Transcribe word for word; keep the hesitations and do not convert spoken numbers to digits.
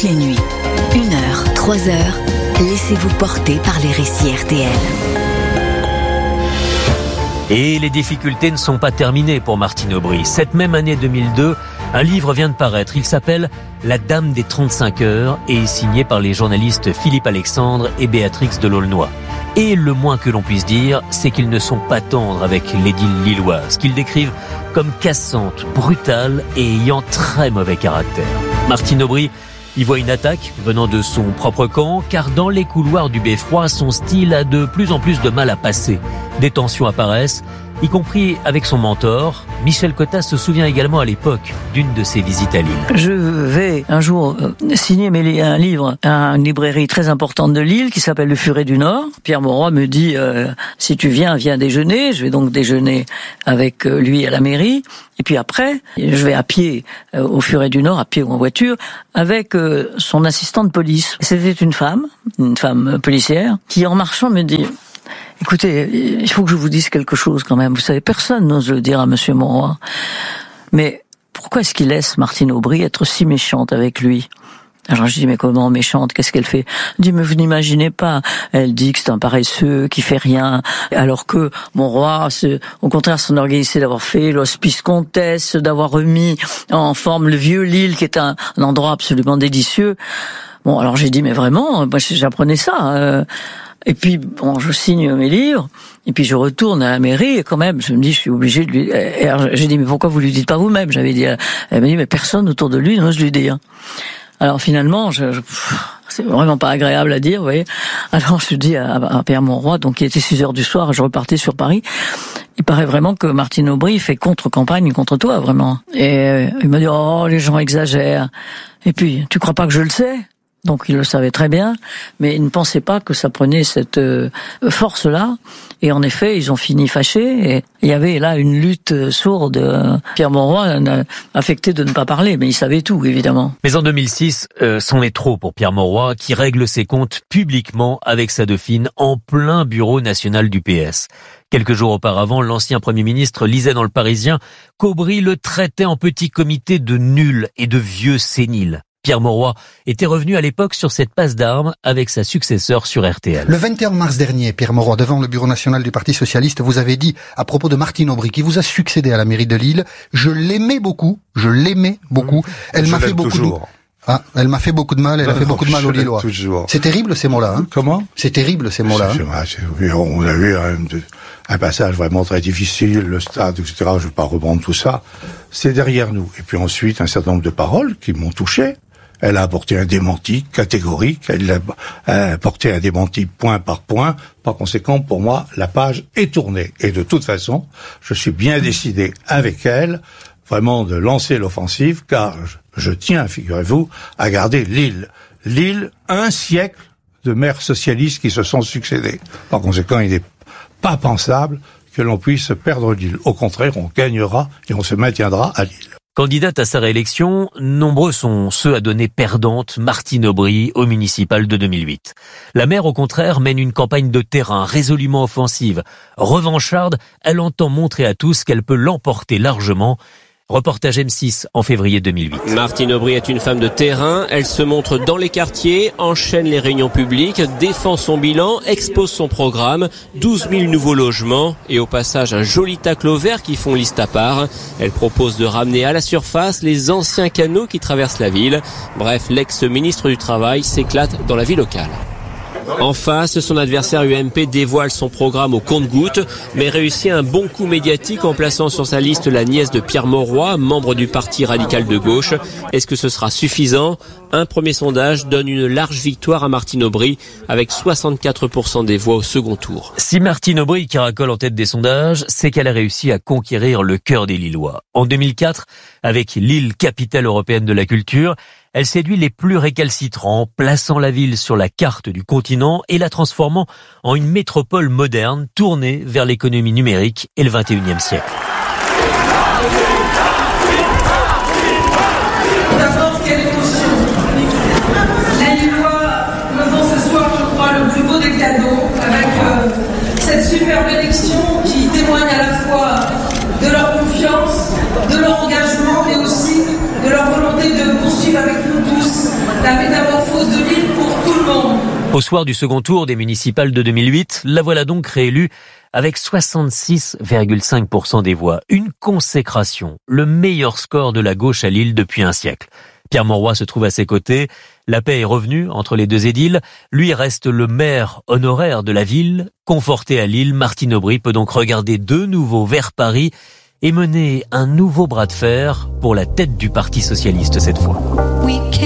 toutes les nuits. Une heure, trois heures, laissez-vous porter par les récits R T L. Et les difficultés ne sont pas terminées pour Martine Aubry. Cette même année deux mille deux, un livre vient de paraître. Il s'appelle « La Dame des trente-cinq heures » et est signé par les journalistes Philippe Alexandre et Béatrix de l'Aulnoy. Et le moins que l'on puisse dire, c'est qu'ils ne sont pas tendres avec l'édile lilloise, qu'ils décrivent comme cassante, brutale et ayant très mauvais caractère. Martine Aubry y voit une attaque venant de son propre camp, car dans les couloirs du Beffroi, son style a de plus en plus de mal à passer. Des tensions apparaissent, y compris avec son mentor. Michel Cotta se souvient également à l'époque d'une de ses visites à Lille. Je vais un jour signer un livre à une librairie très importante de Lille qui s'appelle Le Furet du Nord. Pierre Mauroy me dit euh, si tu viens, viens déjeuner. Je vais donc déjeuner avec lui à la mairie. Et puis après, je vais à pied euh, au Furet du Nord, à pied ou en voiture, avec euh, son assistant de police. C'était une femme, une femme policière, qui en marchant me dit... Écoutez, il faut que je vous dise quelque chose quand même. Vous savez, personne n'ose le dire à Monsieur Mauroy. Mais pourquoi est-ce qu'il laisse Martine Aubry être si méchante avec lui ? Alors je dis, mais comment méchante ? Qu'est-ce qu'elle fait ? Elle dit, mais vous n'imaginez pas. Elle dit que c'est un paresseux, qui fait rien. Alors que Mauroy, au contraire, s'enorgueillissait d'avoir fait l'hospice Comtesse, d'avoir remis en forme le vieux Lille, qui est un, un endroit absolument délicieux. Bon, alors j'ai dit, mais vraiment, moi j'apprenais ça. Euh, Et puis, bon, je signe mes livres, et puis je retourne à la mairie, et quand même, je me dis, je suis obligé de lui... Et alors, j'ai dit, mais pourquoi vous lui dites pas vous-même ? J'avais dit, elle m'a dit, mais personne autour de lui n'ose lui dire. Alors finalement, je, je, c'est vraiment pas agréable à dire, vous voyez. Alors je dis à, à Pierre Mauroy, donc il était six heures du soir, et je repartais sur Paris. Il paraît vraiment que Martine Aubry fait contre-campagne contre toi, vraiment. Et il m'a dit, oh, les gens exagèrent. Et puis, tu crois pas que je le sais ? Donc il le savait très bien, mais il ne pensait pas que ça prenait cette euh, force-là. Et en effet, ils ont fini fâchés. Et il y avait là une lutte sourde. Pierre Mauroy a affecté de ne pas parler, mais il savait tout, évidemment. Mais en deux mille six, euh, c'en est trop pour Pierre Mauroy, qui règle ses comptes publiquement avec sa dauphine en plein bureau national du P S. Quelques jours auparavant, l'ancien Premier ministre lisait dans Le Parisien qu'Aubry le traitait en petit comité de nul et de vieux sénile. Pierre Mauroy était revenu à l'époque sur cette passe d'armes avec sa successeur sur R T L. Le vingt et un mars dernier, Pierre Mauroy, devant le bureau national du Parti socialiste, vous avez dit à propos de Martine Aubry, qui vous a succédé à la mairie de Lille, je l'aimais beaucoup, je l'aimais beaucoup. Elle je m'a fait beaucoup toujours. de... Ah, elle m'a fait beaucoup de mal, elle a fait beaucoup de mal aux Lillois. Toujours. C'est terrible ces mots-là, hein. Comment ? C'est terrible ces mots-là. C'est, hein. c'est, c'est, on a eu un, un passage vraiment très difficile, le stade, et cetera. Je ne vais pas reprendre tout ça. C'est derrière nous. Et puis ensuite, un certain nombre de paroles qui m'ont touché. Elle a apporté un démenti catégorique, elle a apporté un démenti point par point. Par conséquent, pour moi, la page est tournée. Et de toute façon, je suis bien décidé avec elle, vraiment de lancer l'offensive, car je, je tiens, figurez-vous, à garder Lille. Lille, un siècle de maires socialistes qui se sont succédés. Par conséquent, il n'est pas pensable que l'on puisse perdre Lille. Au contraire, on gagnera et on se maintiendra à Lille. Candidate à sa réélection, nombreux sont ceux à donner perdante Martine Aubry au municipal de deux mille huit. La maire, au contraire, mène une campagne de terrain résolument offensive. Revancharde, elle entend montrer à tous qu'elle peut l'emporter largement. Reportage M six en février deux mille huit. Martine Aubry est une femme de terrain. Elle se montre dans les quartiers, enchaîne les réunions publiques, défend son bilan, expose son programme, douze mille nouveaux logements et au passage un joli taclot vert qui font liste à part. Elle propose de ramener à la surface les anciens canaux qui traversent la ville. Bref, l'ex-ministre du Travail s'éclate dans la vie locale. En face, son adversaire U M P dévoile son programme au compte-gouttes, mais réussit un bon coup médiatique en plaçant sur sa liste la nièce de Pierre Mauroy, membre du Parti radical de gauche. Est-ce que ce sera suffisant ? Un premier sondage donne une large victoire à Martine Aubry, avec soixante-quatre pour cent des voix au second tour. Si Martine Aubry caracole en tête des sondages, c'est qu'elle a réussi à conquérir le cœur des Lillois. En deux mille quatre, avec Lille, capitale européenne de la culture, elle séduit les plus récalcitrants, plaçant la ville sur la carte du continent et la transformant en une métropole moderne tournée vers l'économie numérique et le vingt et unième siècle. D'abord, quelle émotion! Les Lillois me font ce soir, je crois, le plus beau des cadeaux, avec euh, cette superbe élection qui témoigne à la fois de leur confiance, de leur engagement, mais aussi de leur volonté de poursuivre avec nous tous la métamorphose Au soir du second tour des municipales de deux mille huit, la voilà donc réélue avec soixante-six virgule cinq pour cent des voix. Une consécration, le meilleur score de la gauche à Lille depuis un siècle. Pierre Mauroy se trouve à ses côtés. La paix est revenue entre les deux édiles. Lui reste le maire honoraire de la ville. Conforté à Lille, Martine Aubry peut donc regarder de nouveau vers Paris et mener un nouveau bras de fer pour la tête du Parti socialiste cette fois.